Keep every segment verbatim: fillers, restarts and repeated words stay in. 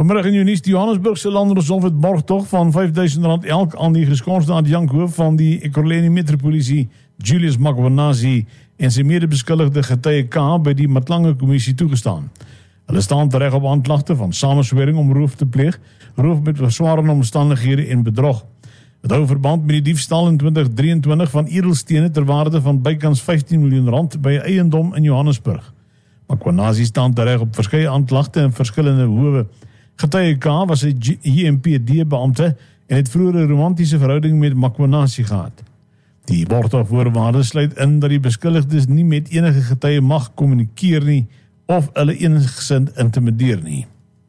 Vanmiddag in Junis, die Johannesburgse Landroshof het borgtog van vyfduisend rand elk aan die geskorste adjunkhoof van die Ekurhuleni Metropolisie, Julius Mkhwanazi, en sy medebeskuldigde getuie K by die Matlange Kommissie toegestaan. Hulle staan tereg op aanklagte van samenswering om roof te pleeg, roof met verswarende omstandighede en bedrog. Het hou verband met die diefstal in twintig drieëntwintig van edelstene ter waarde van bykans vyftien miljoen rand by 'n eiendom in Johannesburg. Mkhwanazi staan tereg op verskeie aanklagte in verskillende howe. Getuie K was 'n J M P D-beampte en het vroeër 'n romantiese verhouding met Mkhwanazi gehad. Die borgtogvoorwaarde sluit in dat die beskuldigdes nie met enige getuie mag kommunikeer nie of hulle eensgesind intimideer nie.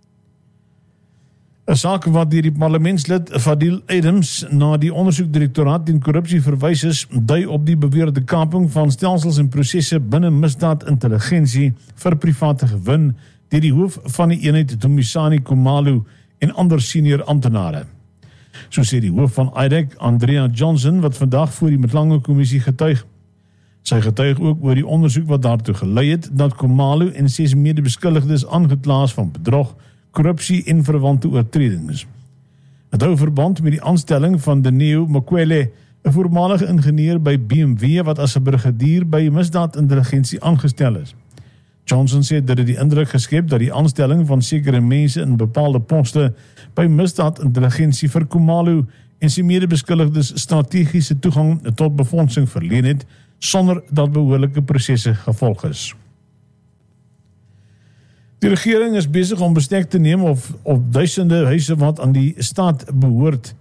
'n Saak wat deur die parlementslid Fadil Adams na die ondersoekdirektoraat teen korrupsie verwys is, dui op die beweerde kaping van stelsels en prosesse binne misdaadintelligensie vir private gewin deur die hoof van die eenheid Dumisani Khumalo en ander senior amptenare. So sê die hoof van I D E C, Andrea Johnson, wat vandag voor die Matlange Kommissie getuig. Sy getuig ook oor die ondersoek wat daartoe gelei het dat Khumalo en ses medebeskuldigdes aangekla is van bedrog, korrupsie en verwante oortredings. Het hou verband met die aanstelling van Dineo Mokwele, 'n voormalige ingenieur by B M W wat as 'n brigadier by misdaadintelligensie aangestel is. Johnson sê dat dit die indruk geskep dat die aanstelling van sekere mense in bepaalde poste by misdaadintelligensie vir Khumalo en sy medebeskuldigdes strategiese toegang tot befondsing verleen het, sonder dat behoorlike prosesse gevolg is. Die regering is besig om bestek te neem of, of duisende huise wat aan die staat behoort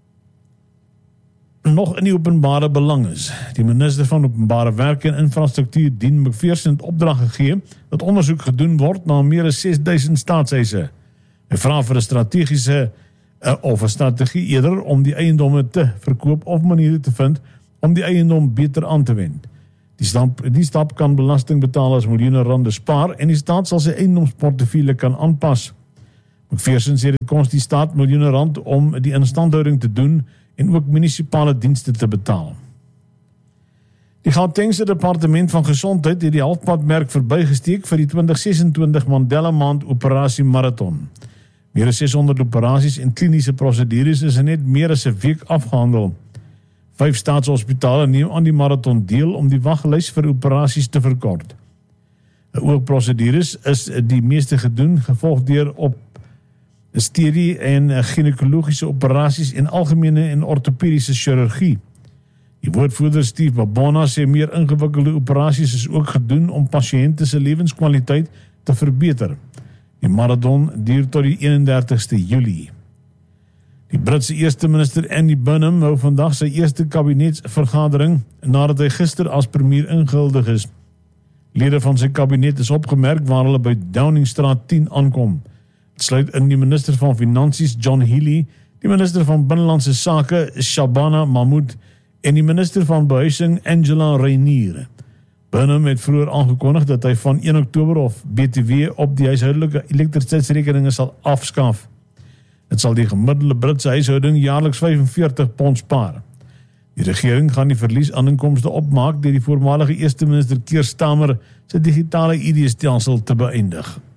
nog in die openbare belang is. Die minister van Openbare Werke en Infrastruktuur, Dean McPherson, het opdrag gegee dat ondersoek gedoen word na meer as ses duisend staatshuise. Hy vra vir 'n strategiese uh, of 'n strategie eerder om die eiendomme te verkoop of maniere te vind om die eiendom beter aan te wend. Die stap, die stap kan belastingbetalers miljoene rande spaar en die staat sal sy eiendomsportefeule kan aanpas. McPherson sê dit kos die staat miljoene rand om die instandhouding te doen en ook munisipale dienste te betaal. Die Gautengse Departement van Gesondheid het die halfpadmerk verbygesteek vir die twintig sesentwintig Mandela Maand Operasie Marathon. Meer as ses honderd operasies en kliniese prosedures is in net meer as 'n week afgehandel. Vyf staatshospitale neem aan die marathon deel om die waglys vir operasies te verkort. Ook prosedures is die meeste gedoen, gevolg deur op stedie en ginekologiese operasies en algemene en ortopediese chirurgie. Die woordvoerder Steve Babona sê meer ingewikkelde operasies is ook gedoen om pasiënte se lewenskwaliteit te verbeter. Die marathon duur tot die eenendertigste Julie. Die Britse eerste minister Andy Burnham hou vandag sy eerste kabinetsvergadering nadat hy gister as premier ingehuldig is. Lede van sy kabinet is opgemerk waar hulle by Downingstraat tien aankom. Het sluit in die minister van Finansies John Healey, die minister van Binnelandse Sake Shabana Mahmood en die minister van Behuising Angela Raynier. Burnham het vroeër aangekondig dat hy van een Oktober of B T W op die huishoudelike elektrisiteitsrekeninge sal afskaf. Dit sal die gemiddelde Britse huishouding jaarliks vyfenveertig pond spaar. Die regering gaan die verlies aan inkomste opmaak deur die voormalige eerste minister Keir Starmer sy digitale I D stelsel te beëindig.